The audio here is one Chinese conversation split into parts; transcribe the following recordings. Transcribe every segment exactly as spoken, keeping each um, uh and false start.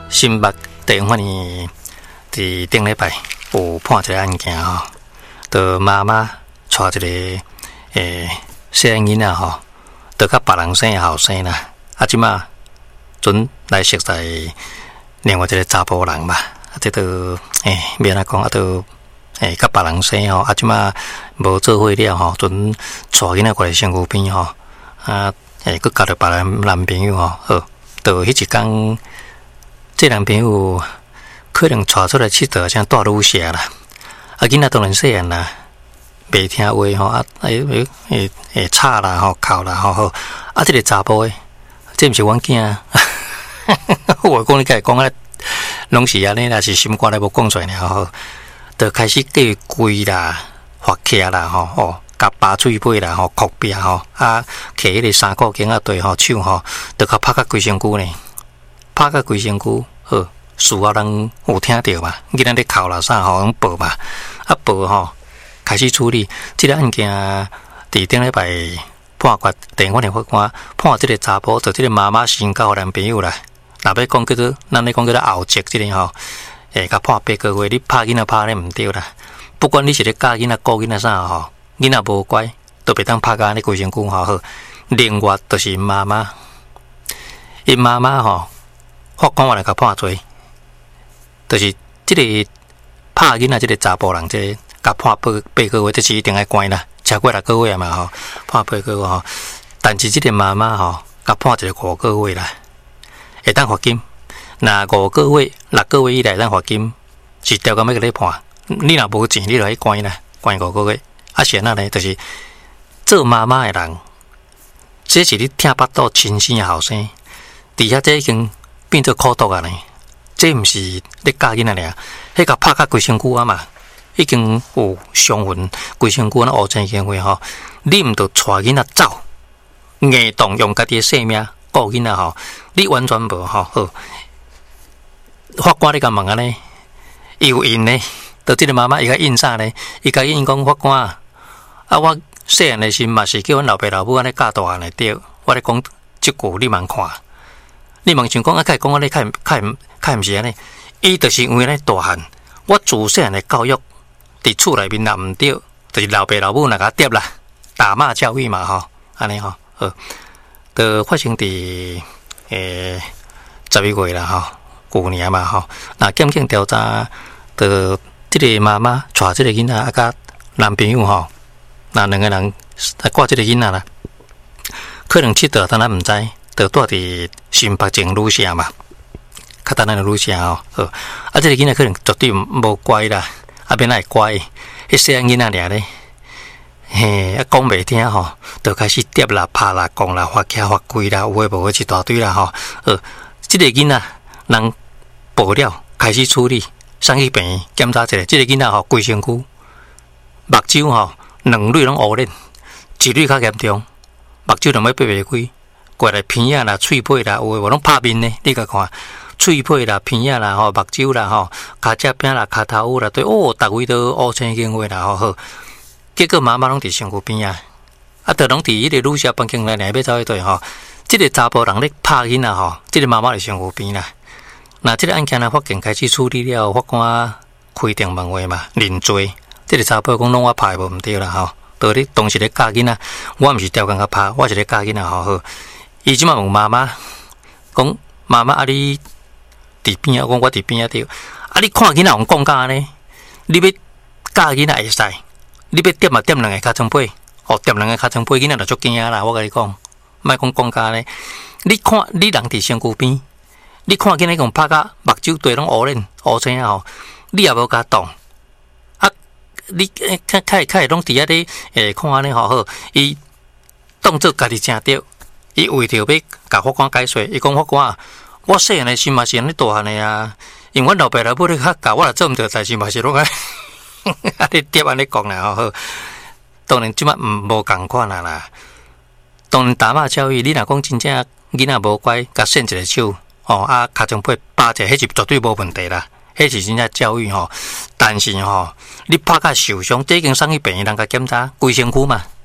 新北地方呢，伫顶礼拜有判一个案件吼，就妈妈带一个诶小囡仔吼，就甲别人生后生啦，啊即马准来熟识另外一个查甫人嘛，啊这都诶免来讲啊都诶甲别人生吼，啊即马无做伙了吼，准带囡仔过来身躯边吼，啊诶佮交着别人男朋友吼，好，就迄一天。这男朋友可能带出来佚佗，像大女婿啦，啊，囡仔当然细汉啦，袂听话吼，啊，诶诶诶诶吵啦吼，哭啦吼，好，啊，这个查甫诶，这毋是阮囝，我讲你甲伊讲啊，拢是安尼啦，是心肝咧无讲出来吼，就开始叫伊跪啦、发徛啦吼，哦，甲拔嘴巴啦吼，哭壁吼，啊，摕迄个衫裤颈啊对吼，手吼，就甲拍甲规身躯呢。拍到规身躯，好，事后人有听到嘛？囡仔咧哭啦啥吼，拢报嘛，啊报吼，开始处理。这个案件伫顶礼拜判决地方的法官判这个查甫，就这个妈妈先交男朋友啦。若要讲叫做，咱咧讲叫做后籍这个吼，诶，甲判八个月，你拍囡仔拍咧毋对啦。不管你是咧教囡仔、顾囡仔啥吼，囡仔无乖，都袂当拍甲你规身躯吼好。另外就是妈妈，因妈妈吼。法官话来甲判罪，就是这个拍囡仔，这个查甫人，这个甲判八八个月，这是一定爱关啦，超过六个月嘛吼，判八个月吼。但是这个妈妈吼，甲判一个五个月啦，会当罚金。那五个月、六个月以内当罚金，是调到每个礼判。你若无钱，你就去关啦，关五个月。啊，是安那呢？就是做妈妈的人，这是你听巴肚亲生的后生，底下这已经。变做苦毒啊呢！这毋是咧教囡仔尔，迄个拍甲规身躯啊嘛，已经有伤痕，规身躯那乌青行为吼，你毋着带囡仔走，硬动用家己的性命顾囡仔吼，你完全无吼好。法官你甲问安尼，伊有印呢？着即个妈妈伊甲印啥呢？伊甲印讲法官啊，啊我细汉的时嘛是叫阮老爸老母安尼教大汉的对，我咧讲即句你茫看。你问想讲啊，甲讲安尼，较较较毋是安尼，伊就是因为咧大汉，我自细汉的教育伫厝内面也毋对，就是老爸老母那甲跌啦，打骂教育嘛吼，安尼吼，好，就发生伫诶十一月啦吼，旧年嘛吼，那检警调查，就即个妈妈带即个囡仔啊，甲男朋友吼，那两个人来挂即个囡仔啦，可能佚佗，但咱毋知。就住伫新北前女社嘛，较单单的女社吼，好，啊，这个囡仔可能绝对无乖啦，啊，变来乖，迄细仔囡仔俩咧，嘿，啊，讲袂听吼，就开始跌啦、拍啦、讲啦、发起发跪啦，有诶无诶一大堆啦吼，呃，这个囡仔人报了，开始处理，送去病院检查一下，这个囡仔吼规身躯目睭吼两蕊拢乌脸，一蕊较严重，目睭两尾闭袂开。过来鼻仔啦、喙皮啦，有诶无拢拍面呢？你甲看，喙皮啦、鼻仔啦、吼目睭啦、吼骹只边啦、骹头乌啦，对哦，逐位都乌青经话啦，吼好。结果妈妈拢伫身躯边啊，啊，都拢伫迄个女社房间内内要走去对吼。即个查甫人咧拍囡仔吼，即个妈妈伫身躯边啦。那即个案件呢，法警开始处理了，法官开庭问话嘛，认罪。即个查甫讲拢我拍无毋对啦，吼。到你当时咧教囡仔，我毋是调工甲拍，我是咧教囡仔，吼好。伊即马问妈妈，讲妈妈啊，你伫边啊？讲我伫边啊，对。啊，你看囡仔用讲甲安尼，你要教囡仔会使，你要点嘛点两个尻川背，哦，点两个尻川背，囡仔就足惊啦。我甲你讲，莫讲讲甲安尼。你看你人伫身躯边，你看囡仔用拍甲目睭对拢乌脸乌青啊吼，你也无甲动。啊，你较较较拢伫遐咧诶看安尼吼好，伊当作家己正对。伊为着要甲法官解说，伊讲法官啊，我细汉的时嘛是安尼大汉的啊，因为阮老爸老母咧较教，我若做毋着代志嘛是拢安啊你碟安尼讲啦吼，当然即摆毋无共款啦啦。当然打骂教育，你若讲真正囡仔无乖，甲伸一个手，吼啊，脚上背扒者，迄是绝对无问题啦，迄是真正教育吼。但是吼，你拍甲受伤，这已经送去病院人甲检查，规身躯嘛。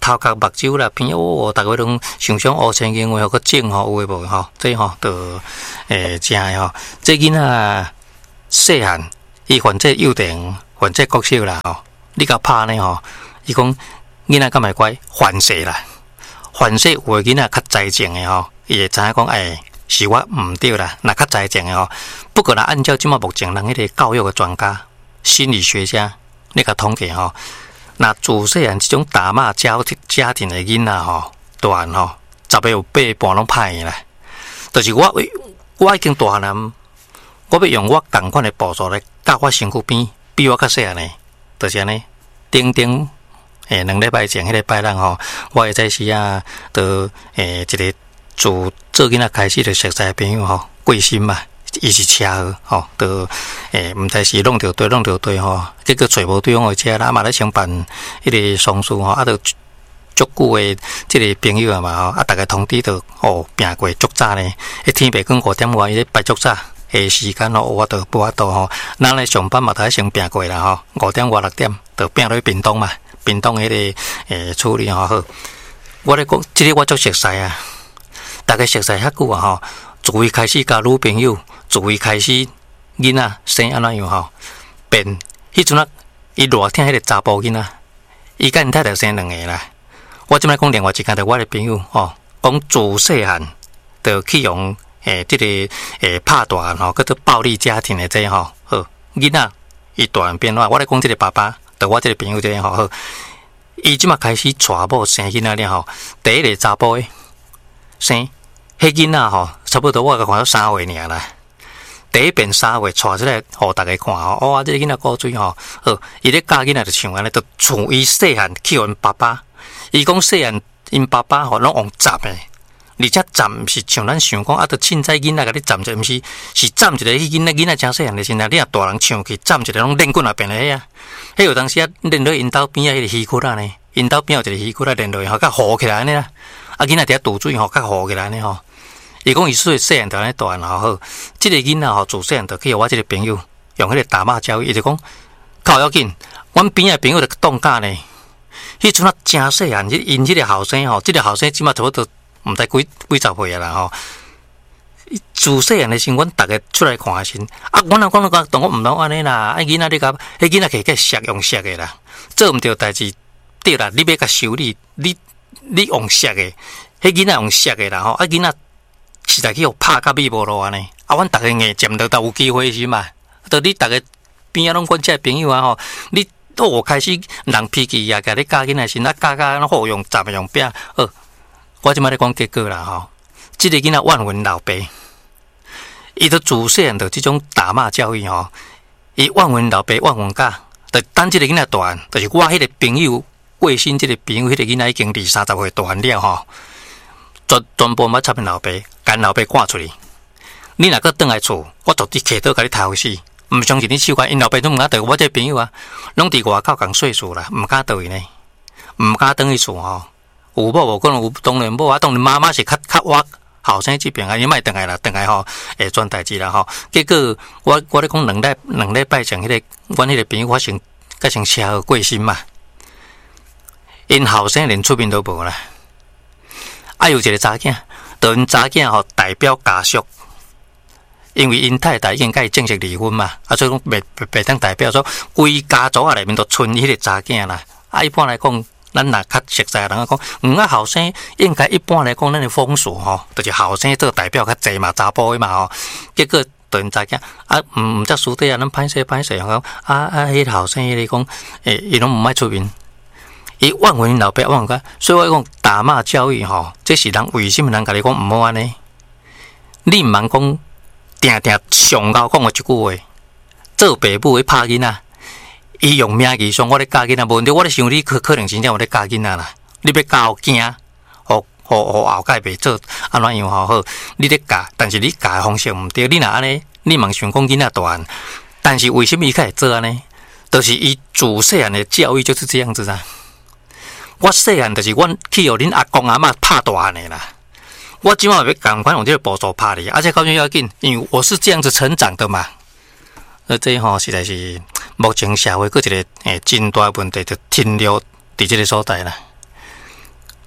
头壳目睭啦偏哦，逐个拢想想乌青经话，互个种吼有诶无吼，这吼都诶正诶吼。这囡仔细汉，伊犯这幼稚，犯这国小啦吼，你甲拍呢吼，伊讲囡仔敢会乖，反射啦，反射有诶囡仔较在情诶吼，伊会知影讲诶。是我毋对啦，若较在情诶吼。不过啦，按照即马目前人迄个教育诶专家、心理学家，你甲统计吼，若自细汉即种打骂家家庭诶囡仔吼，大汉吼，十个有八半拢歹去啦。就是我，我已經大人，我要用我同款诶步数来教我身躯邊，比我較細漢誒，就是安尼。頂頂誒兩禮拜前，迄個拜六吼，我會在時啊，就誒一個。自做囡仔開始就熟悉朋友吼，貴心嘛，伊是車號吼，就誒毋知是弄着對弄着對吼，結果找無對方誒車啦，嘛咧想辦迄個喪事吼，啊，就足久誒即個朋友啊嘛吼，啊，逐個通知着哦，拼過足早呢，迄天白光五點外伊咧排足早，下時間吼，我着無法度吼，咱咧上班嘛，著先拼過啦吼，五點外六點着拼落去屏東嘛，屏東迄個誒處理吼好，我咧講，即個我足熟悉啊。大家熟悉遐久啊吼，自伊開始交女朋友，自伊開始囡仔生安怎樣吼，變迄陣啊，伊偌聽迄個查甫囡仔，伊甲因太太生兩個啦。我即擺講另外一間就我的朋友吼，講自細漢就去用誒即、這個誒拍大漢吼，叫做暴力家庭的這吼，好囡仔伊大漢變化。我咧講即個爸爸，就我即個朋友這吼好，伊即擺開始娶某生囡仔了吼，第一個查甫誒。生，迄囡仔吼，差不多我甲看到三歲爾啦。第一遍三歲帶出來，互大家看吼，哇！這個囡仔古錐吼，好，伊咧教囡仔就像安尼，就從伊細漢去阮爸爸。伊講細漢因爸爸吼攏用斬誒，而且斬毋是像咱想講啊，着凊彩囡仔甲你斬者，毋是是斬一個迄囡仔囡仔誠細漢誒時陣，你若大人搶去斬一個攏練棍啊變誒迄啊。迄有當時啊練落因兜邊啊，迄個魚骨啊呢，因兜邊有一個魚骨啊練落去，吼，甲糊起來安尼啦。啊，囡仔伫遐倒水吼，較糊起來呢吼。伊講伊細細漢就安尼大漢吼好，即、這個囡仔吼自細漢就去互我即個朋友用迄個打罵教育，伊就講較要緊，阮邊仔朋友就當假呢。迄陣啊真細漢，因即個後生吼，即、這個後生即馬差不多毋知幾幾十歲啊啦吼。自細漢誒時，阮逐個出來看先，啊，阮若講講同我毋通安尼啦，啊囡仔你甲，迄囡仔摕個錫用錫誒啦，做毋着代志對啦，你要甲修理你。你用錫的，迄囡仔用錫的啦吼，啊囡仔實在去互拍甲米無路安尼，啊，阮逐個硬佔到，都有機會是嘛？到你逐個邊仔攏阮遮朋友啊吼，你哦開始人脾氣啊，甲你教囡仔時，啊教教好用斬用拼，呃，我即擺咧講結果啦吼，即、這個囡仔怨阮老爸，伊都自細漢就即種打罵教育吼，伊怨阮老爸怨阮家，就等即個囡仔大漢，就是我迄個朋友。貴新即個朋友，迄、那個囡仔已經二三十歲大漢了吼，全全部捌插因老爸，甲老爸趕出去。你若閣轉來厝，我絕對客倒甲你頭死。毋相信你手關，因老爸都毋敢對我這個朋友啊，攏佇外口共歲數啦，毋敢對呢，毋敢轉去厝吼。有某無可能有，當然某啊，當然媽媽是較較我後生這邊啊，伊莫轉來啦，轉來吼，會轉代誌啦吼。結果我我咧講兩禮兩禮拜前，迄、那個阮迄個朋友發生甲成車禍過身嘛。因後生連出面都無啦，啊有一個查囝，就因查囝吼代表家屬，因為因太太已經甲伊正式離婚嘛，啊所以講袂袂當代表說規家族啊內面都剩迄個查囝啦。啊一般來講，咱若較熟悉人講，毋啊後生應該一般來講，咱的風俗吼，就是後生做代表較濟嘛，查甫的嘛吼。結果就因查囝啊，毋毋則輸底啊，咱歹勢歹勢講啊啊，迄個後生伊講，誒伊攏毋愛出面。伊怨阮老爸怨阮，所以我講打罵教育吼，這是人為什麼人甲你講毋好安尼？你毋通講定定上高講個一句話，做爸母去拍囡仔，伊用名義上我咧教囡仔，無問題。我咧想你可可能真正有咧教囡仔啦，你要教囝，互互互後屆袂做安怎樣吼好？你咧教，但是你教的方式毋對，你若安尼，你茫想講囡仔大漢，但是為什麼伊較會做安尼？就是伊自細漢的教育就是這樣子啊。我細漢就是阮去互恁阿公阿嬤拍大漢的啦，我即馬要共款用這個步數拍你，而且較要緊，因為我是這樣子成長的嘛。而這吼實在是目前社會閣一個誒真大問題，就停留佇這個所在啦。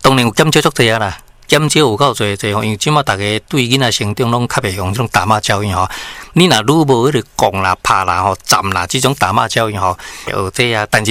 当然有减少足多啊啦，减少有够侪侪吼，因为即马大家对囡仔成长拢较袂用即种打骂教育吼。你若愈无迄个讲啦、拍啦、吼、斩啦，即种打骂教育吼，学这啊，但是